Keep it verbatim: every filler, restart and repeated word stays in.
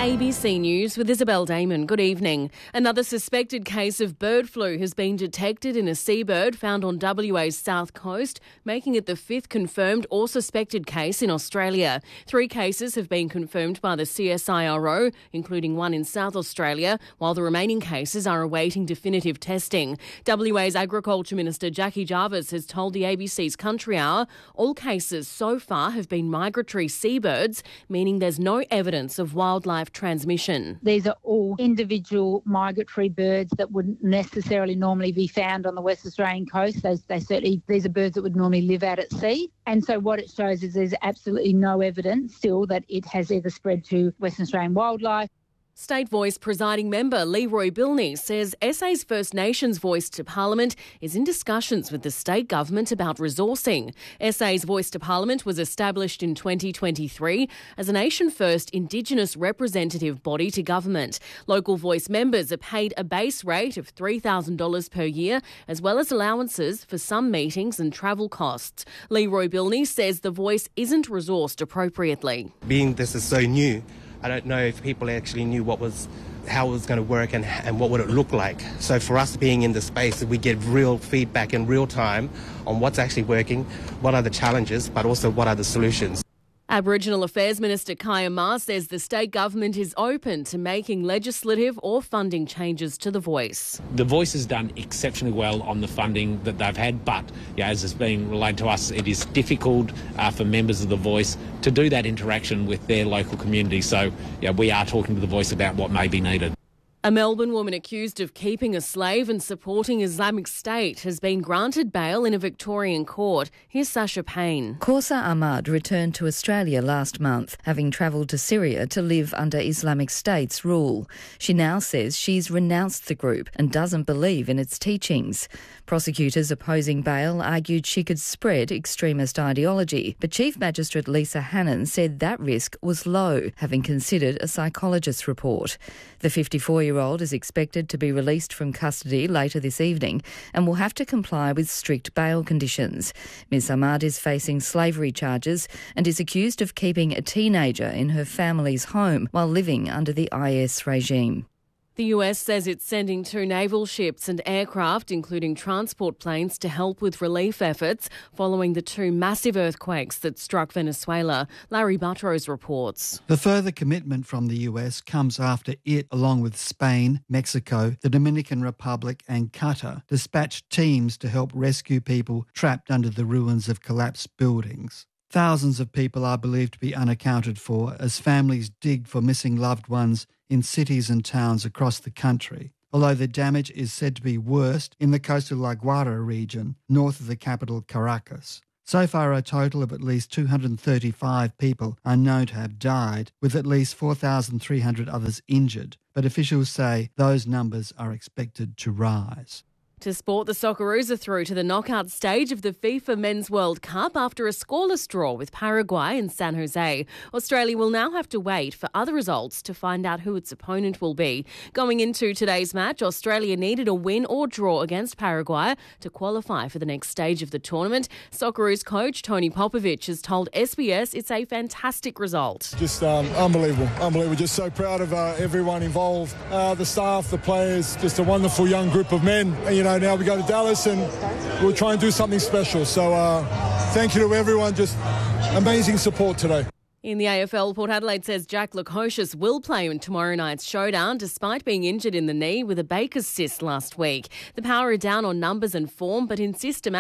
A B C News with Isabel Damon. Good evening. Another suspected case of bird flu has been detected in a seabird found on W A's south coast, making it the fifth confirmed or suspected case in Australia. Three cases have been confirmed by the C S I R O, including one in South Australia, while the remaining cases are awaiting definitive testing. W A's Agriculture Minister Jackie Jarvis has told the A B C's Country Hour all cases so far have been migratory seabirds, meaning there's no evidence of wildlife transmission. These are all individual migratory birds that wouldn't necessarily normally be found on the West Australian coast. They, they certainly, these are birds that would normally live out at sea. And so what it shows is there's absolutely no evidence still that it has either spread to Western Australian wildlife. State Voice presiding member Leroy Bilney says S A's First Nations voice to Parliament is in discussions with the state government about resourcing. S A's Voice to Parliament was established in twenty twenty-three as a nation-first Indigenous representative body to government. Local Voice members are paid a base rate of three thousand dollars per year, as well as allowances for some meetings and travel costs. Leroy Bilney says the Voice isn't resourced appropriately. Being this is so new, I don't know if people actually knew what was, how it was going to work and, and what would it look like. So for us being in the space, we get real feedback in real time on what's actually working, what are the challenges, but also what are the solutions. Aboriginal Affairs Minister Kaya Ma says the state government is open to making legislative or funding changes to the Voice. The Voice has done exceptionally well on the funding that they've had, but yeah, as has been relayed to us, it is difficult uh, for members of the Voice to do that interaction with their local community. So yeah, we are talking to the Voice about what may be needed. A Melbourne woman accused of keeping a slave and supporting Islamic State has been granted bail in a Victorian court. Here's Sasha Payne. Kausa Ahmad returned to Australia last month, having travelled to Syria to live under Islamic State's rule. She now says she's renounced the group and doesn't believe in its teachings. Prosecutors opposing bail argued she could spread extremist ideology, but Chief Magistrate Lisa Hannon said that risk was low, having considered a psychologist's report. The fifty-four-year-old is expected to be released from custody later this evening and will have to comply with strict bail conditions. Miz Ahmad is facing slavery charges and is accused of keeping a teenager in her family's home while living under the I S regime. The U S says it's sending two naval ships and aircraft, including transport planes, to help with relief efforts following the two massive earthquakes that struck Venezuela. Larry Buttrose reports. The further commitment from the U S comes after it, along with Spain, Mexico, the Dominican Republic and Qatar, dispatched teams to help rescue people trapped under the ruins of collapsed buildings. Thousands of people are believed to be unaccounted for as families dig for missing loved ones in cities and towns across the country, although the damage is said to be worst in the coastal La Guaira region, north of the capital Caracas. So far, a total of at least two hundred thirty-five people are known to have died, with at least four thousand three hundred others injured, but officials say those numbers are expected to rise. To sport, the Socceroos are through to the knockout stage of the FIFA Men's World Cup after a scoreless draw with Paraguay and San Jose. Australia will now have to wait for other results to find out who its opponent will be. Going into today's match, Australia needed a win or draw against Paraguay to qualify for the next stage of the tournament. Socceroos coach Tony Popovic has told S B S it's a fantastic result. Just um, unbelievable, unbelievable. Just so proud of uh, everyone involved, uh, the staff, the players, just a wonderful young group of men. You know, now we go to Dallas and we'll try and do something special. So uh, thank you to everyone. Just amazing support today. In the A F L, Port Adelaide says Jack Lukosius will play in tomorrow night's showdown despite being injured in the knee with a Baker's cyst last week. The Power are down on numbers and form but insist a